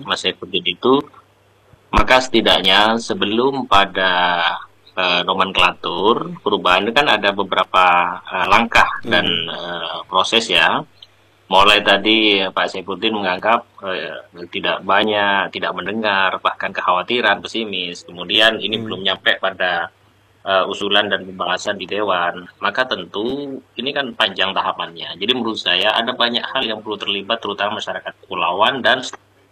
Mas Saifuddin itu, maka setidaknya sebelum pada nomenklatur perubahan itu kan ada beberapa langkah dan proses ya. Mulai tadi Pak Saifuddin menganggap tidak banyak, tidak mendengar, bahkan kekhawatiran, pesimis. Kemudian ini belum nyampe pada usulan dan pembahasan di Dewan. Maka tentu ini kan panjang tahapannya. Jadi menurut saya ada banyak hal yang perlu terlibat, terutama masyarakat kepulauan dan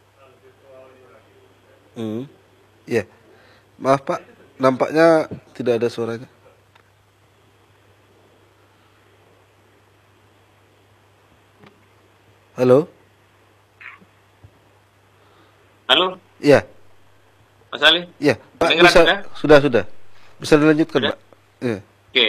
Ya, maaf Pak, nampaknya tidak ada suaranya. Halo? Halo, Ya, Mas Ali, ya, Pak kedengeran bisa, sudah? sudah. Bisa dilanjutkan, Sudah? Pak. Ya. Oke.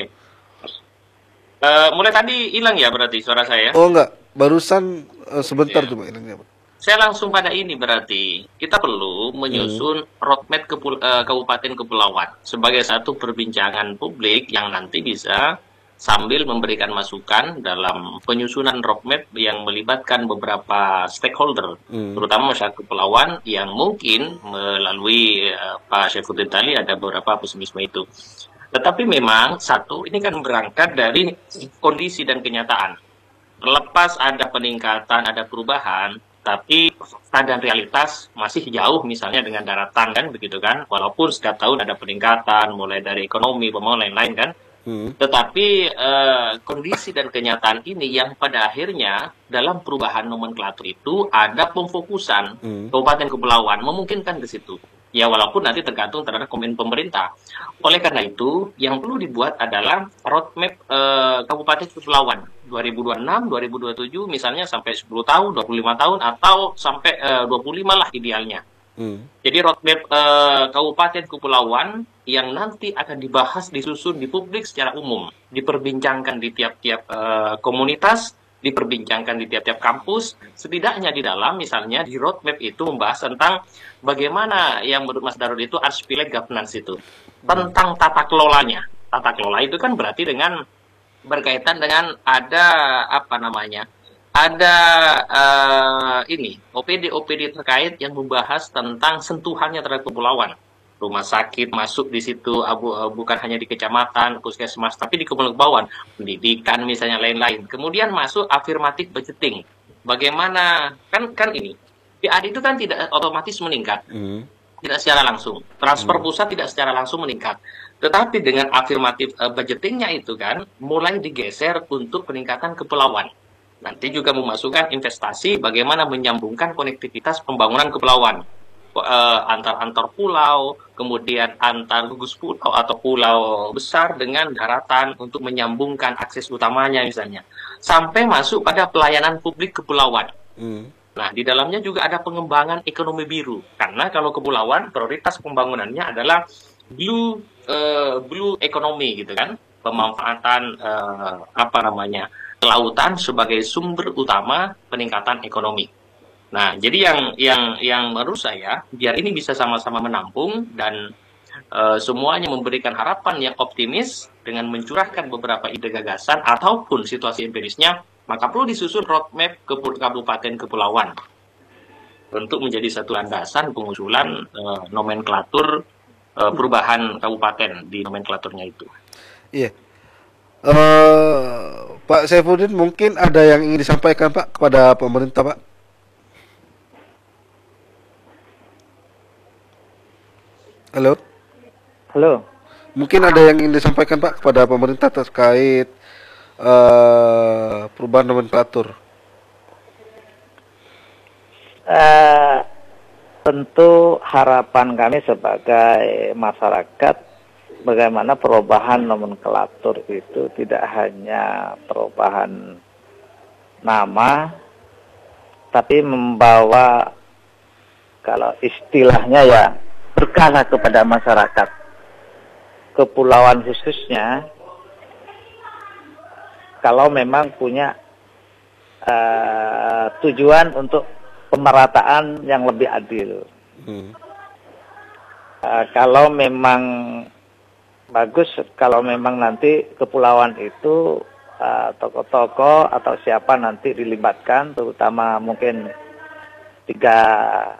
Mulai tadi hilang ya berarti suara saya? Oh enggak, barusan sebentar Ya. cuma hilangnya, Pak. Saya langsung pada ini berarti kita perlu menyusun roadmap kabupaten kepulauan sebagai satu perbincangan publik yang nanti bisa sambil memberikan masukan dalam penyusunan roadmap yang melibatkan beberapa stakeholder, terutama masyarakat kepulauan yang mungkin melalui Pak Saifuddin tadi ada beberapa pesimisme itu. Tetapi memang satu ini kan berangkat dari kondisi dan kenyataan. Lepas ada peningkatan, ada perubahan, tapi fakta dan realitas masih jauh misalnya dengan daratan kan begitu kan, walaupun setiap tahun ada peningkatan mulai dari ekonomi pembangunan lain-lain kan, tetapi kondisi dan kenyataan ini yang pada akhirnya dalam perubahan nomenklatur itu ada pemfokusan kabupaten kepulauan memungkinkan ke situ. Ya walaupun nanti tergantung terhadap komitmen pemerintah. Oleh karena itu, yang perlu dibuat adalah roadmap Kabupaten Kepulauan 2026, 2027 misalnya sampai 10 tahun, 25 tahun atau sampai 25 lah idealnya. Jadi roadmap Kabupaten Kepulauan yang nanti akan dibahas, disusun di publik secara umum, diperbincangkan di tiap-tiap komunitas, diperbincangkan di tiap-tiap kampus, setidaknya di dalam misalnya di roadmap itu membahas tentang bagaimana yang menurut Mas Darul itu archipelago governance itu, tentang tata kelolanya. Tata kelola itu kan berarti dengan berkaitan dengan ada apa namanya, ada ini OPD terkait yang membahas tentang sentuhannya terhadap kepulauan. Rumah sakit masuk di situ bukan hanya di kecamatan, puskesmas, tapi di kepulauan, pendidikan misalnya lain-lain. Kemudian masuk afirmatif budgeting. Bagaimana kan ini PAD itu kan tidak otomatis meningkat, tidak secara langsung. Transfer pusat tidak secara langsung meningkat. Tetapi dengan afirmatif budgetingnya itu kan mulai digeser untuk peningkatan kepulauan. Nanti juga memasukkan investasi bagaimana menyambungkan konektivitas pembangunan kepulauan. Antar pulau, kemudian antar gugus pulau atau pulau besar dengan daratan untuk menyambungkan akses utamanya misalnya. Sampai masuk pada pelayanan publik kepulauan. Nah, di dalamnya juga ada pengembangan ekonomi biru. Karena kalau kepulauan, prioritas pembangunannya adalah blue economy gitu kan. Pemanfaatan kelautan sebagai sumber utama peningkatan ekonomi. Nah, jadi yang menurut saya biar ini bisa sama-sama menampung dan semuanya memberikan harapan yang optimis dengan mencurahkan beberapa ide gagasan ataupun situasi empirisnya, maka perlu disusun roadmap kabupaten kepulauan untuk menjadi satu landasan pengusulan nomenklatur perubahan kabupaten di nomenklaturnya itu. Iya. Pak Saifuddin mungkin ada yang ingin disampaikan Pak kepada pemerintah Pak. Halo. Halo. Mungkin ada yang ingin disampaikan Pak kepada pemerintah terkait perubahan nomenklatur. Tentu harapan kami sebagai masyarakat bagaimana perubahan nomenklatur itu tidak hanya perubahan nama, tapi membawa kalau istilahnya ya berkah kepada masyarakat kepulauan khususnya kalau memang punya tujuan untuk pemerataan yang lebih adil. Kalau memang bagus, kalau memang nanti kepulauan itu tokoh-tokoh atau siapa nanti dilibatkan, terutama mungkin 3